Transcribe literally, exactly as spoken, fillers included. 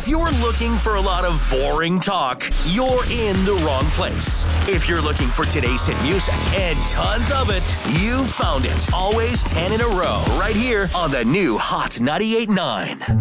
If you're looking for a lot of boring talk, you're in the wrong place. If you're looking for today's hit music and tons of it, you found it. Always ten in a row, right here on the new Hot ninety-eight point nine.